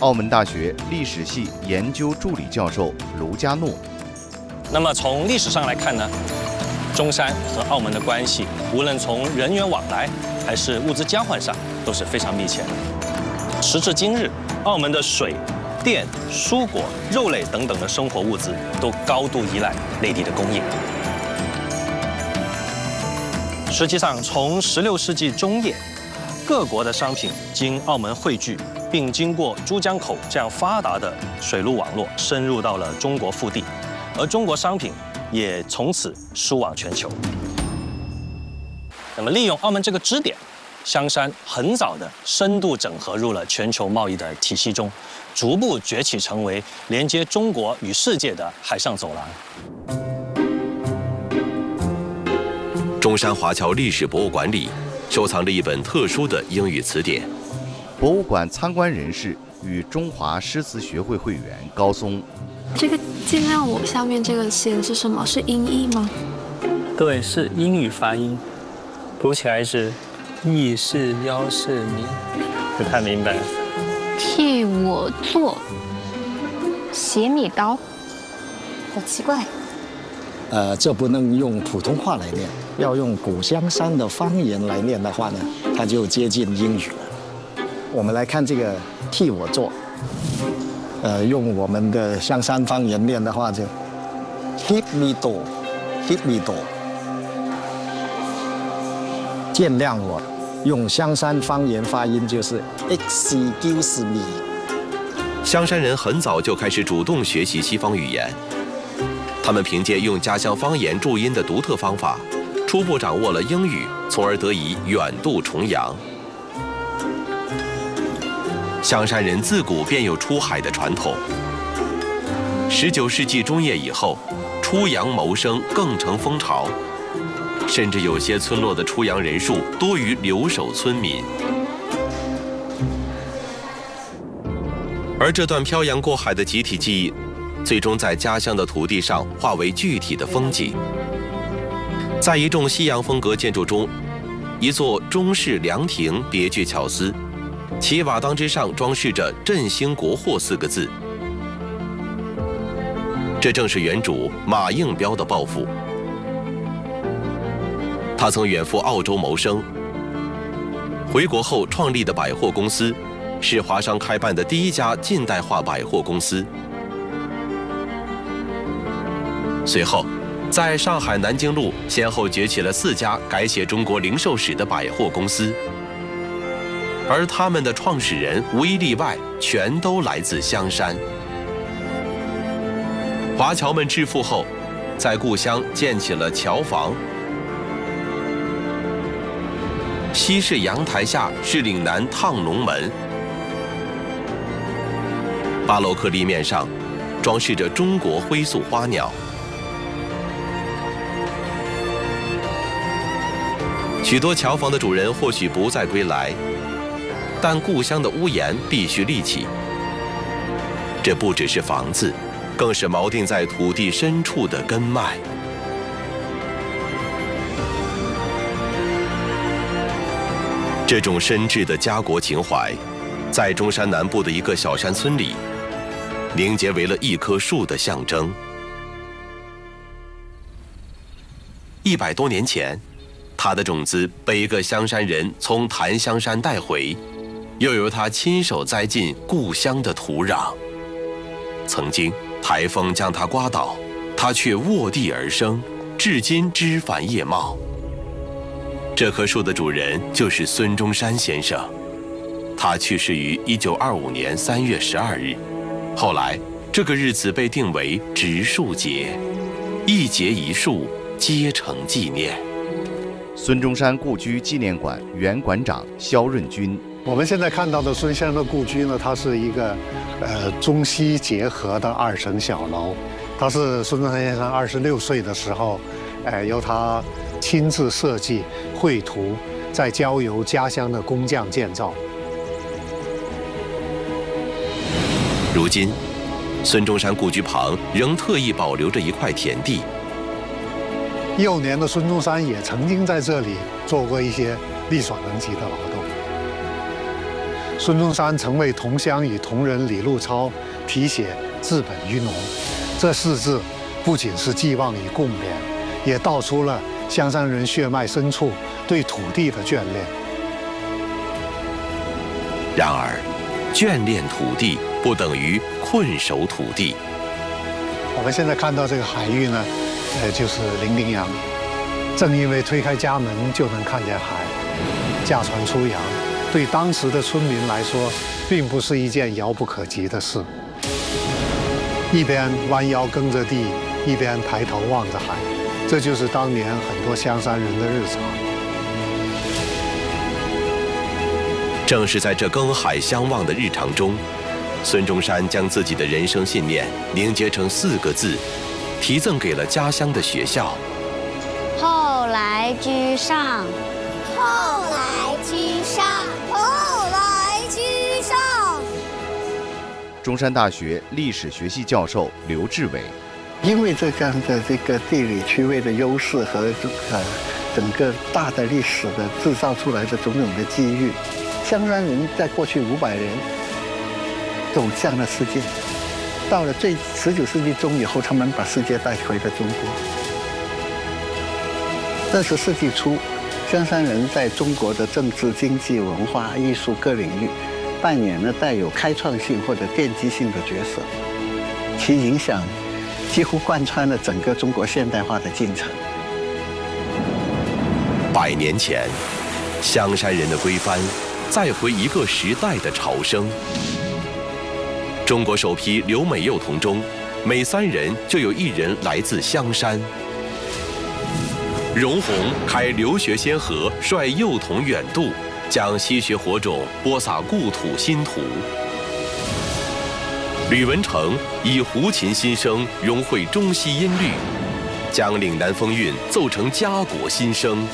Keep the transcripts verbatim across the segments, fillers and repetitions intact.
澳门大学历史系研究助理教授卢家诺。 那么从历史上来看呢，中山和澳门的关系，无论从人员往来还是物资交换上，都是非常密切的。时至今日，澳门的水、电、蔬果、肉类等等的生活物资都高度依赖内地的供应。实际上，从十六世纪中叶，各国的商品经澳门汇聚，并经过珠江口这样发达的水路网络，深入到了中国腹地，而中国商品也从此输往全球。那么，利用澳门这个支点，香山很早的深度整合入了全球贸易的体系中，逐步崛起成为连接中国与世界的海上走廊。 中山华侨历史博物馆里收藏着一本特殊的英语词典。 博物馆参观人士与中华诗词学会会员高松。 这个尽量我下面这个弦是什么？是音译吗？ 对，是英语发音，读起来是义是腰是米，不太明白。 替我做斜米刀，好奇怪。 呃，这不能用普通话来念，要用古香山的方言来念的话呢，它就接近英语了。我们来看这个替我做，呃，用我们的香山方言念的话就 ，hit me do，hit me do。见谅我，用香山方言发音就是 excuse me。 香山人很早就开始主动学习西方语言。他们凭借用家乡方言注音的独特方法，初步掌握了英语，从而得以远渡重洋。香山人自古便有出海的传统。十九世纪中叶以后，出洋谋生更成风潮，甚至有些村落的出洋人数多于留守村民。而这段漂洋过海的集体记忆，最终在家乡的土地上化为具体的风景。在一众西洋风格建筑中，一座中式凉亭别具巧思，其瓦当之上装饰着“振兴国货”四个字。这正是原主马应彪的抱负。他曾远赴澳洲谋生，回国后创立的百货公司，是华商开办的第一家近代化百货公司。随后，在上海南京路先后崛起了四家改写中国零售史的百货公司，而他们的创始人无一例外全都来自香山。华侨们致富后，在故乡建起了侨房，西式阳台下是岭南烫龙门，巴洛克立面上装饰着中国灰塑花鸟。许多侨房的主人或许不再归来，但故乡的屋檐必须立起。这不只是房子，更是锚定在土地深处的根脉。这种深挚的家国情怀，在中山南部的一个小山村里，凝结为了一棵树的象征。一百多年前，它的种子被一个香山人从檀香山带回，又由他亲手栽进故乡的土壤。曾经台风将它刮倒，它却卧地而生，至今枝繁叶茂。这棵树的主人就是孙中山先生，他去世于一九二五年三月十二日。后来，这个日子被定为植树节，一节一树，皆成纪念。 孙中山故居纪念馆原馆长肖润军。 我们现在看到的孙先生的故居呢，它是一个呃中西结合的二层小楼。它是孙中山先生二十六岁的时候，呃由他亲自设计绘图，再交由家乡的工匠建造。 如今，孙中山故居旁仍特意保留着一块田地。 幼年的孙中山也曾经在这里做过一些力所能及的劳动。 孙中山曾为同乡与同仁李路超题写“治本于农”，这四字不仅是寄望与共勉，也道出了香山人血脉深处对土地的眷恋。 然而，眷恋土地不等于困守土地。 我们现在看到这个海域呢，呃，就是伶仃洋。正因为推开家门就能看见海，驾船出洋，对当时的村民来说，并不是一件遥不可及的事。一边弯腰耕着地，一边抬头望着海，这就是当年很多香山人的日常。 正是在这耕海相望的日常中，孙中山将自己的人生信念凝结成四个字，题赠给了家乡的学校。 后来居上， 后来居上，后来居上。 中山大学历史学系教授刘志伟， 因为这样的这个地理区位的优势和呃整个大的历史的制造出来的种种的机遇，香山人在过去五百年走向了世界，到了最十九世纪中以后，他们把世界带回了中国。二十世纪初，香山人在中国的政治、经济、文化、艺术各领域扮演了带有开创性或者奠基性的角色，其影响几乎贯穿了整个中国现代化的进程。 百年前，香山人的归帆，再回一个时代的潮生。中国首批留美幼童中，每三人就有一人来自香山。荣闳开留学先河，率幼童远渡，将西学火种播撒故土新土。吕文成以胡琴新声融汇中西音律，将岭南风韵奏成家国新声。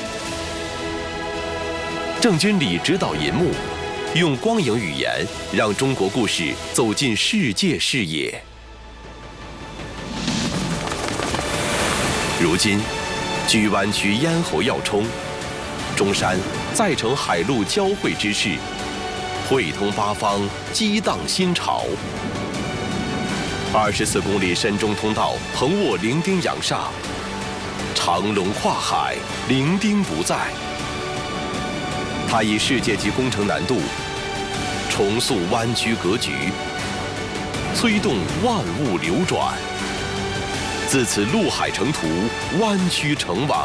郑君里指导银幕，用光影语言让中国故事走进世界视野。如今，居湾区咽喉要冲，中山再成海陆交汇之势，汇通八方，激荡新潮。二十四公里深中通道横卧伶仃洋厦，长龙跨海，伶仃不在。它以世界级工程难度，重塑湾区格局，催动万物流转。自此陆海成图，湾区成网。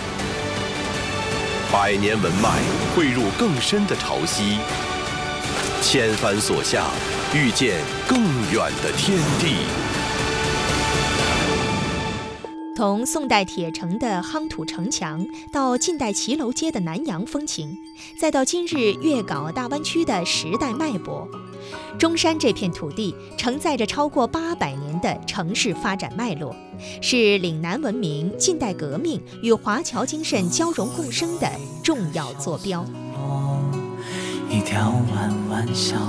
百年文脉汇入更深的潮汐，千帆所向，遇见更远的天地。 从宋代铁城的夯土城墙，到近代骑楼街的南洋风情，再到今日粤港大湾区的时代脉搏，中山这片土地承载着超过八百年的城市发展脉络，是岭南文明、近代革命与华侨精神交融共生的重要坐标。 一条弯弯小